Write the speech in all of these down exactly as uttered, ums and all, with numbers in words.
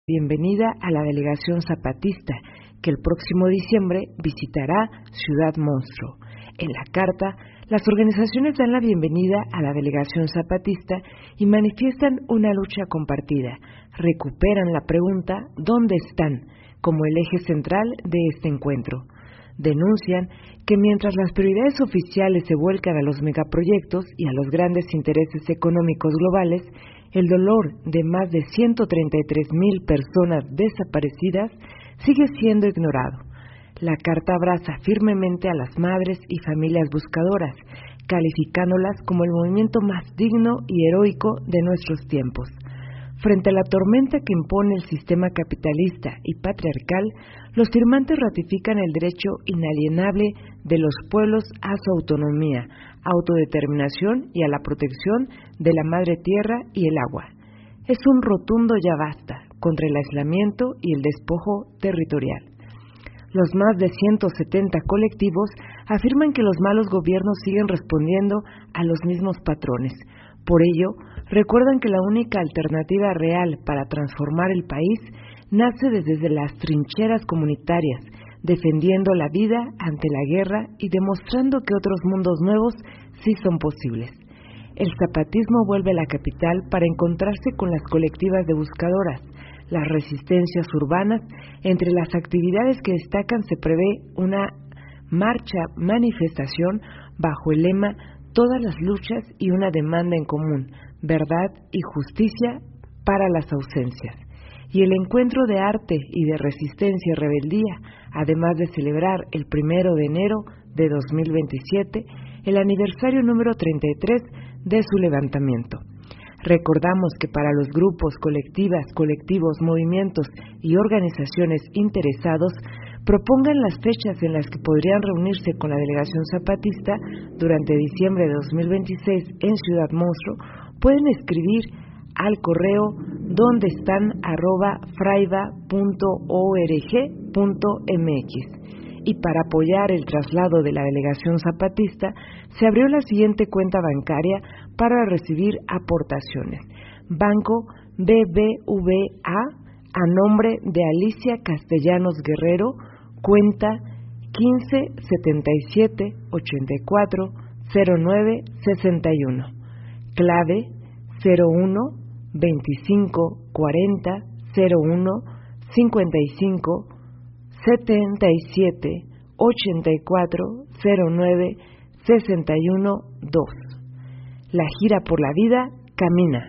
Bienvenida a la delegación zapatista, que el próximo diciembre visitará Ciudad Monstruo. En la carta, las organizaciones dan la bienvenida a la delegación zapatista y manifiestan una lucha compartida. Recuperan la pregunta ¿dónde están?, como el eje central de este encuentro. Denuncian que mientras las prioridades oficiales se vuelcan a los megaproyectos y a los grandes intereses económicos globales, el dolor de más de ciento treinta y tres mil personas desaparecidas sigue siendo ignorado. La carta abraza firmemente a las madres y familias buscadoras, calificándolas como el movimiento más digno y heroico de nuestros tiempos. Frente a la tormenta que impone el sistema capitalista y patriarcal, los firmantes ratifican el derecho inalienable de los pueblos a su autonomía, autodeterminación y a la protección de la madre tierra y el agua. Es un rotundo ya basta contra el aislamiento y el despojo territorial. Los más de ciento setenta colectivos afirman que los malos gobiernos siguen respondiendo a los mismos patrones. Por ello, recuerdan que la única alternativa real para transformar el país nace desde las trincheras comunitarias, defendiendo la vida ante la guerra y demostrando que otros mundos nuevos sí son posibles. El zapatismo vuelve a la capital para encontrarse con las colectivas de buscadoras, las resistencias urbanas. Entre las actividades que destacan se prevé una marcha-manifestación bajo el lema Todas las luchas y una demanda en común, verdad y justicia para las ausencias. Y el encuentro de arte y de resistencia y rebeldía, además de celebrar el primero de enero de dos mil veintisiete, el aniversario número treinta y tres de su levantamiento. Recordamos que para los grupos, colectivas, colectivos, movimientos y organizaciones interesados, propongan las fechas en las que podrían reunirse con la delegación zapatista durante diciembre de dos mil veintiséis en Ciudad Monstruo, pueden escribir al correo donde están arroba fraiba punto org punto mx. Y para apoyar el traslado de la delegación zapatista, se abrió la siguiente cuenta bancaria para recibir aportaciones. Banco B B V A a nombre de Alicia Castellanos Guerrero, cuenta quince setenta y siete ochenta y cuatro cero nueve sesenta y uno, clave cero uno veinticinco cuarenta cero uno cincuenta y cinco setenta y siete ochenta y cuatro cero nueve sesenta y uno dos. La gira por la vida camina.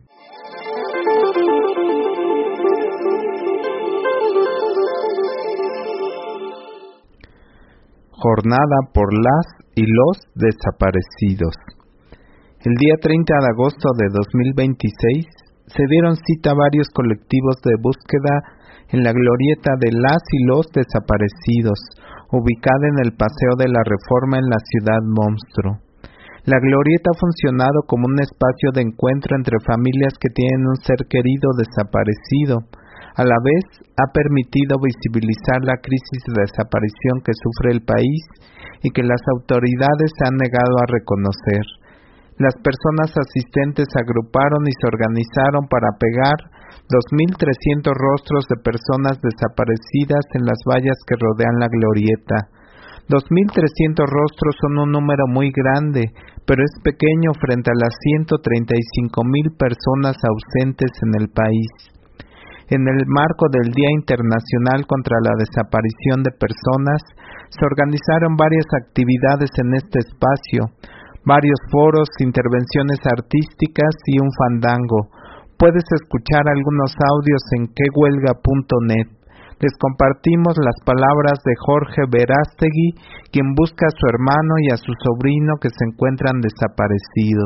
Jornada por las y los desaparecidos. El día treinta de agosto de dos mil veintiséis se dieron cita varios colectivos de búsqueda en la glorieta de las y los desaparecidos, ubicada en el Paseo de la Reforma en la Ciudad Monstruo. La glorieta ha funcionado como un espacio de encuentro entre familias que tienen un ser querido desaparecido. A la vez, ha permitido visibilizar la crisis de desaparición que sufre el país y que las autoridades han negado a reconocer. Las personas asistentes se agruparon y se organizaron para pegar dos mil trescientos rostros de personas desaparecidas en las vallas que rodean la glorieta. dos mil trescientos rostros son un número muy grande, pero es pequeño frente a las ciento treinta y cinco mil personas ausentes en el país. En el marco del Día Internacional contra la Desaparición de Personas, se organizaron varias actividades en este espacio, varios foros, intervenciones artísticas y un fandango. Puedes escuchar algunos audios en que huelga punto net. Les compartimos las palabras de Jorge Verástegui, quien busca a su hermano y a su sobrino que se encuentran desaparecidos.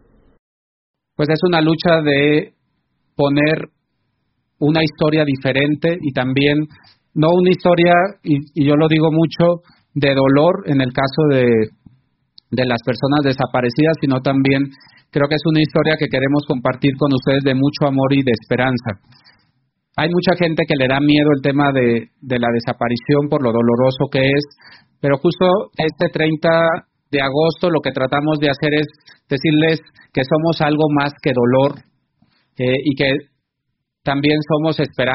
Pues es una lucha de poner una historia diferente y también no una historia, y, y yo lo digo mucho, de dolor en el caso de, de las personas desaparecidas, sino también creo que es una historia que queremos compartir con ustedes de mucho amor y de esperanza. Hay mucha gente que le da miedo el tema de, de la desaparición por lo doloroso que es, pero justo este treinta de agosto lo que tratamos de hacer es decirles que somos algo más que dolor eh, y que también somos esperanza.